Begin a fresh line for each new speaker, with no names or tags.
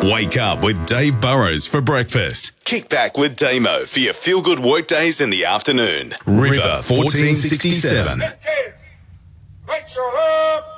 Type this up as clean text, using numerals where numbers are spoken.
Wake up with Dave Burrows for breakfast. Kick back with Damo for your feel-good workdays in the afternoon. River 1467.
Put your